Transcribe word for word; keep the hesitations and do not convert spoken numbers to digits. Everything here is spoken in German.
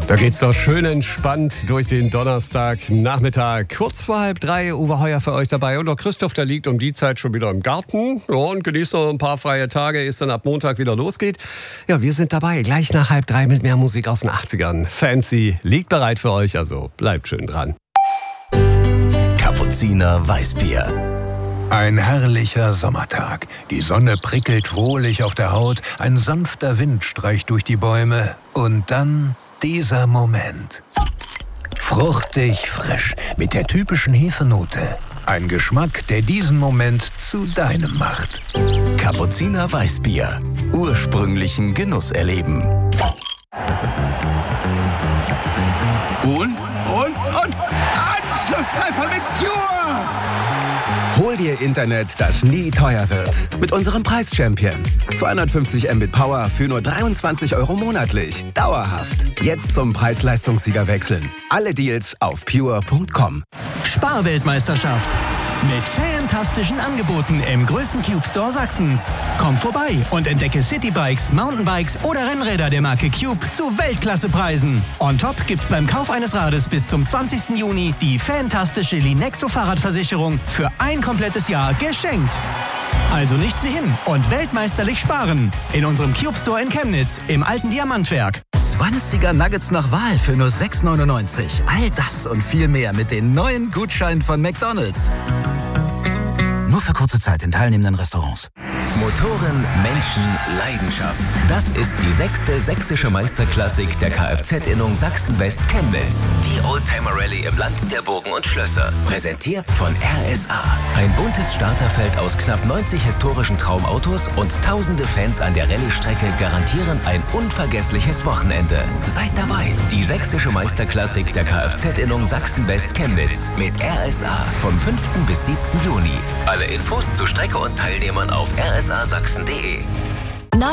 Da geht's doch schön entspannt durch den Donnerstagnachmittag. Kurz vor halb drei, Uwe Heuer für euch dabei. Und auch Christoph, der liegt um die Zeit schon wieder im Garten. Ja, und genießt noch ein paar freie Tage, ehe es dann ab Montag wieder losgeht. Ja, wir sind dabei, gleich nach halb drei mit mehr Musik aus den achtzigern. Fancy liegt bereit für euch, also bleibt schön dran. Kapuziner Weißbier. Ein herrlicher Sommertag. Die Sonne prickelt wohlig auf der Haut, ein sanfter Wind streicht durch die Bäume und dann dieser Moment. Fruchtig frisch, mit der typischen Hefenote. Ein Geschmack, der diesen Moment zu deinem macht. Kapuziner Weißbier. Ursprünglichen Genuss erleben. Und, und, und, Anschlusstreffer mit Pure! Hol dir Internet, das nie teuer wird. Mit unserem Preis-Champion. zweihundertfünfzig Mbit Power für nur dreiundzwanzig Euro monatlich. Dauerhaft. Jetzt zum Preis-Leistungssieger wechseln. Alle Deals auf pure punkt com. Sparweltmeisterschaft. Mit fantastischen Angeboten im größten Cube Store Sachsens. Komm vorbei und entdecke Citybikes, Mountainbikes oder Rennräder der Marke Cube zu Weltklassepreisen. On top gibt's beim Kauf eines Rades bis zum zwanzigsten Juni die fantastische Linexo Fahrradversicherung für ein komplettes Jahr geschenkt. Also nichts wie hin und weltmeisterlich sparen. In unserem Cube Store in Chemnitz im alten Diamantwerk. zwanziger Nuggets nach Wahl für nur sechs neunundneunzig. All das und viel mehr mit den neuen Gutscheinen von McDonald's. Nur für kurze Zeit in teilnehmenden Restaurants. Motoren, Menschen, Leidenschaft. Das ist die sechste sächsische Meisterklassik der Kfz-Innung Sachsen-West Chemnitz. Die Oldtimer-Rallye im Land der Burgen und Schlösser. Präsentiert von R S A. Ein buntes Starterfeld aus knapp neunzig historischen Traumautos und tausende Fans an der Rallye-Strecke garantieren ein unvergessliches Wochenende. Seid dabei. Die sächsische Meisterklassik der Kfz-Innung Sachsen-West Chemnitz mit R S A vom fünften bis siebten Juni. Alle Infos zu Strecke und Teilnehmern auf r s a sachsen punkt d e.